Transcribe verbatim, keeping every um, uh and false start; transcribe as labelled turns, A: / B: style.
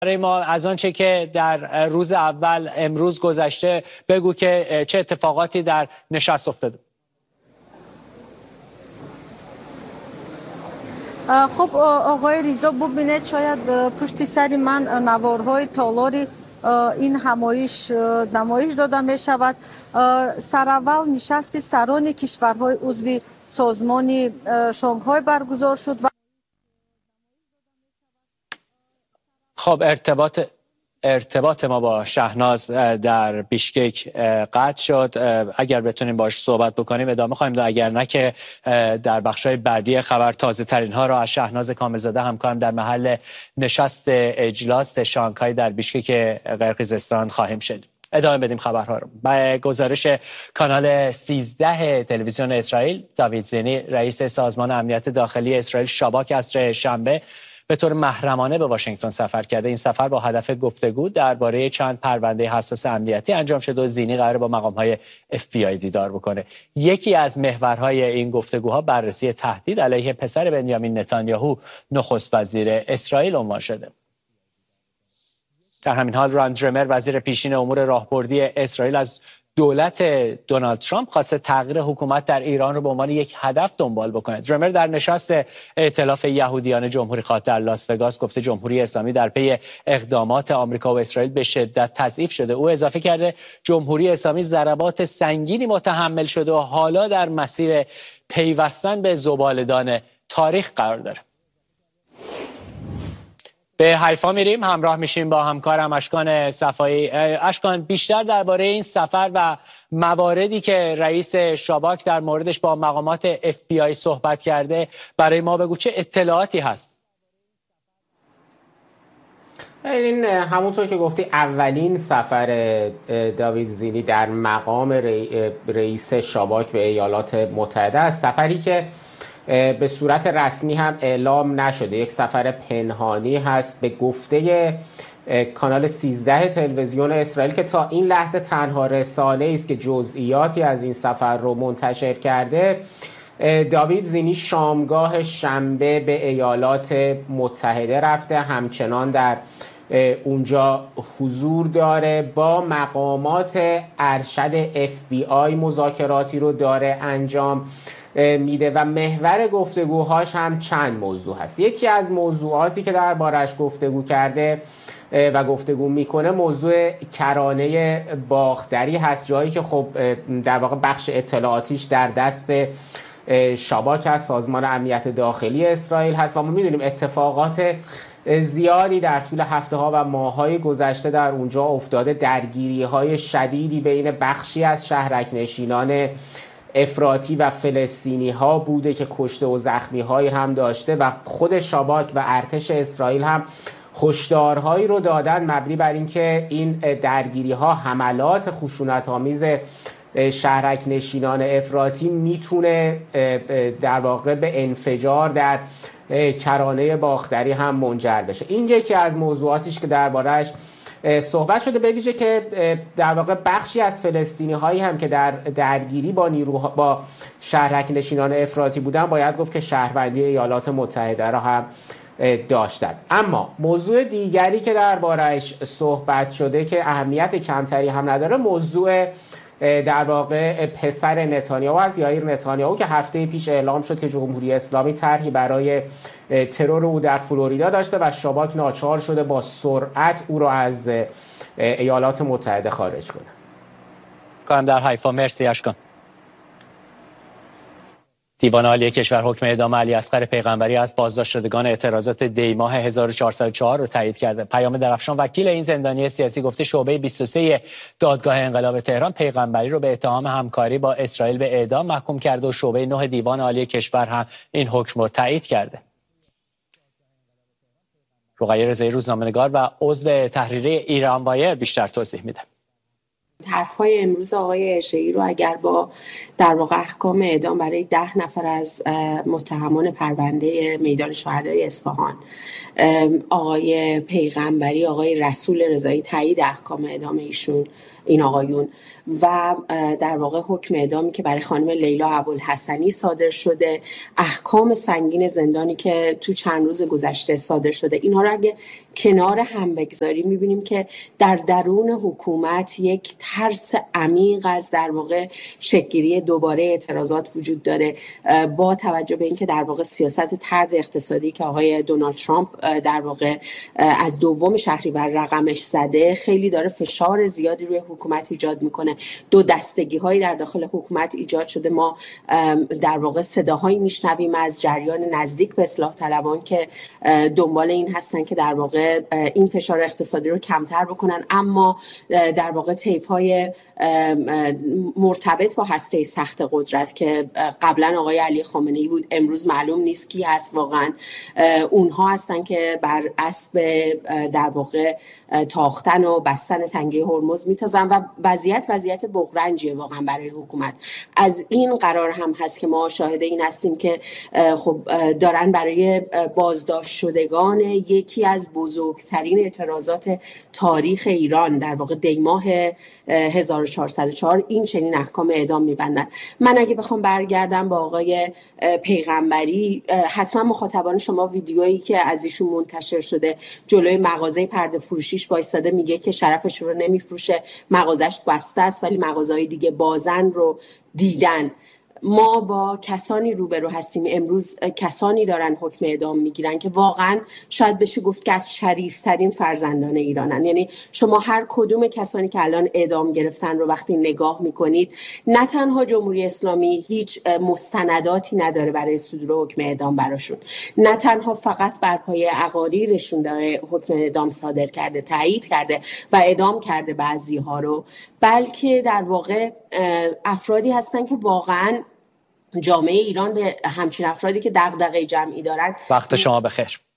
A: برای ما از آنچه که در روز اول امروز گذشته بگو که چه اتفاقاتی در نشست افتاده.
B: خب آقای ریزا ببینید شاید پشت سر من نوارهای تالاری این همایش نمایش داده می شود. سراول نشست سران کشورهای عضو سازمان شانگهای برگزار شد و
A: خب ارتباط ارتباط ما با شهناز در بیشکک قطع شد. اگر بتونیم باش صحبت بکنیم ادامه خواهیم داد، اگر نه که در بخش‌های بعدی خبر تازه ترین ها را از شهناز کاملزاده همکارم در محل نشست اجلاس شانگهای در بیشکک قرقیزستان خواهیم شد. ادامه بدیم خبرها رو. با گزارش کانال سیزده تلویزیون اسرائیل، داوید زینی رئیس سازمان امنیت داخلی اسرائیل شاباک عصر شنبه به طور محرمانه به واشنگتن سفر کرده. این سفر با هدف گفتگو درباره چند پرونده حساس امنیتی انجام شده و زینی قرار با مقام‌های اف بی آی دیدار بکنه. یکی از محورهای این گفتگوها بررسی تهدید علیه پسر بنیامین نتانیاهو نخست وزیر اسرائیل عنوان شده. در همین حال راند درمر وزیر پیشین امور راهبردی اسرائیل از دولت دونالد ترامپ خواسته تغییر حکومت در ایران رو به عنوان یک هدف دنبال بکنه. درمر در نشست ائتلاف یهودیان جمهوری خواه در لاس وگاس گفته جمهوری اسلامی در پی اقدامات آمریکا و اسرائیل به شدت تضعیف شده. او اضافه کرده جمهوری اسلامی ضربات سنگینی متحمل شده و حالا در مسیر پیوستن به زباله‌دان تاریخ قرار داره. به حیفا میریم، همراه میشیم با همکارم اشکان صفایی. اشکان، بیشتر درباره این سفر و مواردی که رئیس شاباک در موردش با مقامات اف بی آی صحبت کرده برای ما بگو. چه اطلاعاتی هست؟
C: این همونطور که گفتی اولین سفر داوید زینی در مقام رئیس شاباک به ایالات متحده است. سفری که به صورت رسمی هم اعلام نشده، یک سفر پنهانی هست. به گفته کانال سیزده تلویزیون اسرائیل که تا این لحظه تنها رسانه است که جزئیاتی از این سفر رو منتشر کرده، داوید زینی شامگاه شنبه به ایالات متحده رفته، همچنان در اونجا حضور داره، با مقامات ارشد اف بی آی مذاکراتی رو داره انجام میده و محور گفتگوهاش هم چند موضوع هست. یکی از موضوعاتی که دربارش گفتگو کرده و گفتگو میکنه موضوع کرانه باختری هست، جایی که خب در واقع بخش اطلاعاتیش در دست شاباک هست، سازمان امنیت داخلی اسرائیل هست و ما میدونیم اتفاقات زیادی در طول هفته ها و ماه های گذشته در اونجا افتاده. درگیری های شدیدی بین بخشی از شهرک نشینان افراطی و فلسطینی ها بوده که کشته و زخمی هایی هم داشته و خود شاباک و ارتش اسرائیل هم هشدارهایی رو دادن مبنی بر اینکه این درگیری ها، حملات خشونت آمیز شهرک نشینان افراطی میتونه در واقع به انفجار در کرانه باختری هم منجر بشه. این یکی از موضوعاتیش که درباره‌اش صحبت شده، به ویژه که در واقع بخشی از فلسطینی هایی هم که در درگیری با نیروها با شهرک نشینان افراطی بودن باید گفت که شهروندی ایالات متحده را هم داشتند. اما موضوع دیگری که درباره‌اش صحبت شده که اهمیت کمتری هم نداره، موضوع در واقع پسر نتانیاهو از یائیر نتانیاهو که هفته پیش اعلام شد که جمهوری اسلامی طرحی برای ترور او در فلوریدا داشته و شاباک ناچار شده با سرعت او را از ایالات متحده خارج کنه.
A: کارم در حیفا. مرسی اشکان. دیوان عالی کشور حکم اعدام علی اصغر پیغمبری از بازداشت شدگان اعتراضات دی ماه هزار و چهارصد و چهار رو تایید کرده. پیام درفشان وکیل این زندانی سیاسی گفته شعبه بیست و سه دادگاه انقلاب تهران پیغمبری رو به اتهام همکاری با اسرائیل به اعدام محکوم کرده و شعبه نه دیوان عالی کشور هم این حکم رو تایید کرده. رقیه رضایی روزنامه‌نگار و عضو تحریریه ایران وایر بیشتر توضیح میده.
D: حرف‌های امروز آقای عشایی رو اگر با در واقع احکام اعدام برای ده نفر از متهمان پرونده میدان شهدای اصفهان، آقای پیغمبری، آقای رسول رضایی تایید احکام اعدام ایشون این آقایون و در واقع حکم اعدامی که برای خانم لیلا ابوالحسنی صادر شده، احکام سنگین زندانی که تو چند روز گذشته صادر شده، اینها رو اگه کنار هم بگذاریم میبینیم که در درون حکومت یک ترس عمیق از در واقع شکل‌گیری دوباره اعتراضات وجود داره، با توجه به اینکه در واقع سیاست طرد اقتصادی که آقای دونالد ترامپ در واقع از دوم شهریور رقمش زده خیلی داره فشار زیادی روی حکومت ایجاد میکنه. دو دستگی هایی در داخل حکومت ایجاد شده. ما در واقع صداهایی میشنویم از جریان نزدیک به اصلاح طلبان که دنبال این هستن که در واقع این فشار اقتصادی رو کمتر بکنن، اما در واقع طیف‌های مرتبط با هسته سخت قدرت که قبلا آقای علی خامنه‌ای بود، امروز معلوم نیست کی هست واقعا، اونها هستن که بر اسب در واقع تاختن و بستن تنگه هرمز میتازن و وضعیت وضعیت بغرنجیه واقعا برای حکومت. از این قرار هم هست که ما شاهد این هستیم که خب دارن برای بازداشت شدگان یکی از بزرگترین اعتراضات تاریخ ایران در واقع دیماه هزار و چهارصد و چهار این چنین احکام اعدام میبندن. من اگه بخوام برگردم با آقای پیغمبری، حتما مخاطبان شما ویدیویی که از ایشون منتشر شده جلوی مغازه پرده فروشیش وایساده میگه که شرفش رو نمیفروشه، مغازش بسته است ولی مغازهای دیگه بازن رو دیدن. ما با کسانی روبرو هستیم امروز، کسانی دارن حکم اعدام میگیرن که واقعا شاید بشه گفت که از شریفترین فرزندان ایرانن. یعنی شما هر کدوم کسانی که الان اعدام گرفتن رو وقتی نگاه میکنید، نه تنها جمهوری اسلامی هیچ مستنداتی نداره برای صدور حکم اعدام براشون، نه تنها فقط بر پایه اقاریرشون داره حکم اعدام صادر کرده، تایید کرده و اعدام کرده بعضی ها رو، بلکه در واقع افرادی هستن که واقعا جامعه ایران به همچین افرادی که دغدغه جمعی دارن.
A: وقت شما بخیر.